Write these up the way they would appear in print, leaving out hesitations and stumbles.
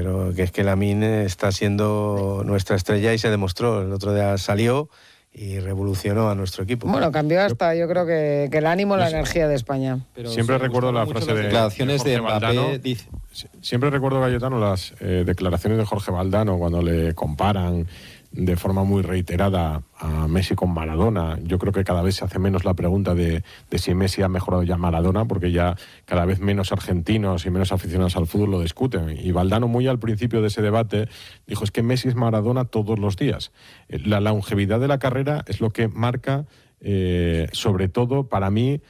pero que es que Lamine está siendo nuestra estrella y se demostró. El otro día salió y revolucionó a nuestro equipo. Bueno, cambió hasta, yo creo que el ánimo, la energía de España. Pero siempre recuerdo la frase de declaraciones de Mbappé. Siempre recuerdo, Cayetano, las declaraciones de Jorge Valdano cuando le comparan de forma muy reiterada a Messi con Maradona. Yo creo que cada vez se hace menos la pregunta de si Messi ha mejorado ya Maradona, porque ya cada vez menos argentinos y menos aficionados al fútbol lo discuten. Y Valdano, muy al principio de ese debate, dijo: es que Messi es Maradona todos los días. La longevidad de la carrera es lo que marca, sobre todo para mí,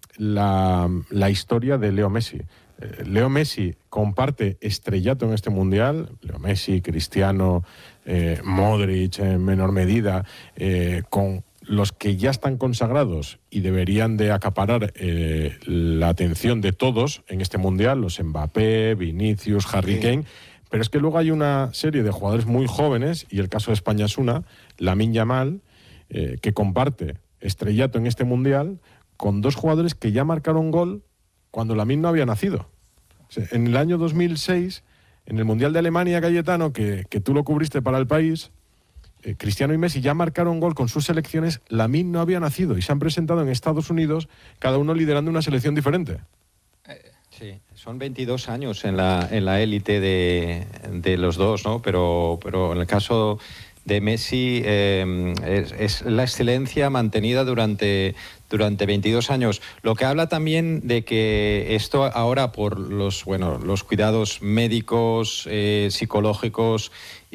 la historia de Leo Messi. Leo Messi comparte estrellato en este Mundial, Leo Messi, Cristiano, Modric en menor medida, con los que ya están consagrados y deberían de acaparar la atención de todos en este Mundial, los Mbappé, Vinicius, Harry Kane, pero es que luego hay una serie de jugadores muy jóvenes, y el caso de España es una, Lamine Yamal, que comparte estrellato en este Mundial con dos jugadores que ya marcaron gol cuando Lamine no había nacido. O sea, en el año 2006, en el Mundial de Alemania, Cayetano, que tú lo cubriste para El País, Cristiano y Messi ya marcaron gol con sus selecciones. Lamine no había nacido y se han presentado en Estados Unidos, cada uno liderando una selección diferente. Sí, son 22 años en la élite de los dos, ¿no? Pero en el caso de Messi es la excelencia mantenida durante 22 años. Lo que habla también de que esto ahora, por los cuidados médicos, psicológicos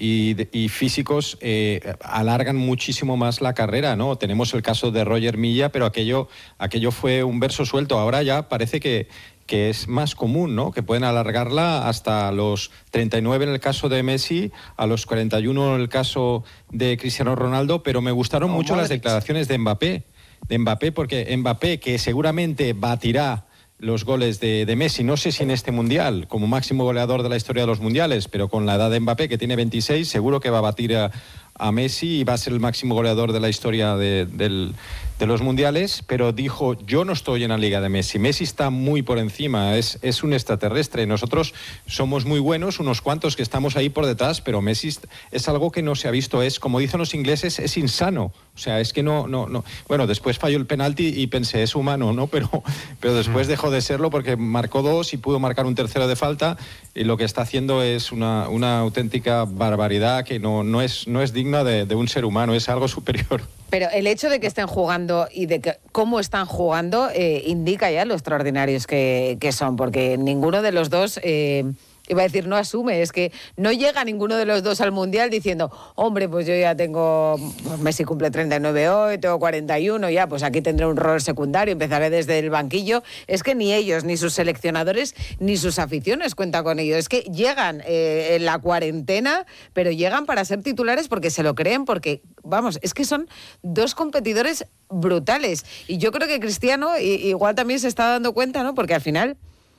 y físicos, alargan muchísimo más la carrera, ¿no? Tenemos el caso de Roger Milla, pero aquello fue un verso suelto. Ahora ya parece que es más común, ¿no? Que pueden alargarla hasta los 39 en el caso de Messi, a los 41 en el caso de Cristiano Ronaldo, pero me gustaron mucho las declaraciones de Mbappé, porque Mbappé, que seguramente batirá los goles de Messi, no sé si en este Mundial, como máximo goleador de la historia de los Mundiales, pero con la edad de Mbappé, que tiene 26, seguro que va a batir a Messi y va a ser el máximo goleador de la historia de los Mundiales, pero dijo: yo no estoy en la liga de Messi, Messi está muy por encima, es un extraterrestre, nosotros somos muy buenos, unos cuantos que estamos ahí por detrás, pero Messi es algo que no se ha visto, es, como dicen los ingleses, es insano, o sea, es que no. Bueno, después falló el penalti y pensé, es humano, ¿no? Pero después dejó de serlo porque marcó dos y pudo marcar un tercero de falta, y lo que está haciendo es una auténtica barbaridad que no es digna de un ser humano, es algo superior. Pero el hecho de que estén jugando y de que cómo están jugando indica ya lo extraordinarios que son, porque ninguno de los dos, iba a decir, no asume, es que no llega ninguno de los dos al Mundial diciendo: hombre, pues yo ya tengo, Messi cumple 39 hoy, tengo 41, ya, pues aquí tendré un rol secundario, empezaré desde el banquillo. Es que ni ellos, ni sus seleccionadores, ni sus aficiones cuentan con ello. Es que llegan en la cuarentena, pero llegan para ser titulares porque se lo creen, porque, vamos, es que son dos competidores brutales. Y yo creo que Cristiano igual también se está dando cuenta, ¿no? Porque al final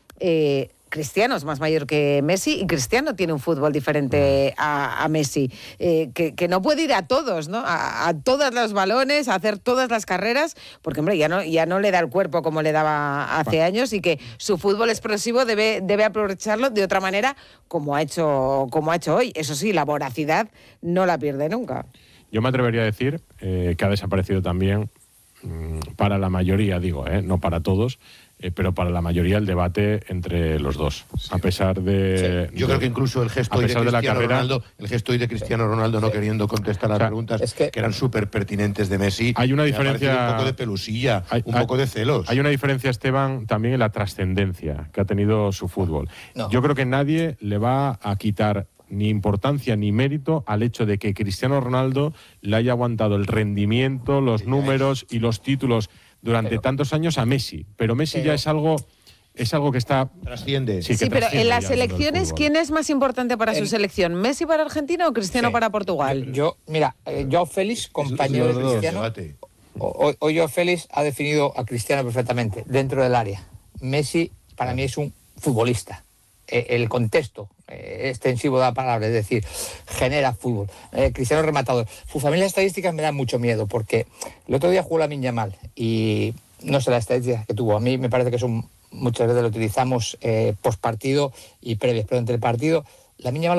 Cristiano es más mayor que Messi y Cristiano tiene un fútbol diferente a Messi, que no puede ir a todos, ¿no? A todos los balones, a hacer todas las carreras, porque, hombre, ya no le da el cuerpo como le daba hace años, y que su fútbol explosivo debe aprovecharlo de otra manera, como ha hecho hoy. Eso sí, la voracidad no la pierde nunca. Yo me atrevería a decir que ha desaparecido también, para la mayoría, digo, no para todos, pero para la mayoría, el debate entre los dos. Sí. A pesar de... Sí. Yo creo que incluso el gesto hoy de Cristiano Ronaldo no queriendo contestar las preguntas que eran súper pertinentes de Messi. Hay una diferencia... Un poco de pelusilla, un poco de celos. Hay una diferencia, Esteban, también en la trascendencia que ha tenido su fútbol. No. Yo creo que nadie le va a quitar ni importancia ni mérito al hecho de que Cristiano Ronaldo le haya aguantado el rendimiento, los números y los títulos durante tantos años a Messi. Pero Messi ya es algo que está... Trasciende. Sí, pero en las selecciones, ¿quién es más importante para su selección? ¿Messi para Argentina o Cristiano para Portugal? Joao Félix, compañero de Cristiano. Hoy Joao Félix ha definido a Cristiano perfectamente, dentro del área. Messi, para mí, es un futbolista. El contexto extensivo de la palabra, es decir, genera fútbol. Cristiano rematador. Sus familias estadísticas me dan mucho miedo, porque el otro día jugó Lamine Yamal y no sé las estadísticas que tuvo. A mí me parece que muchas veces lo utilizamos post partido y previas, pero entre el partido, Lamine Yamal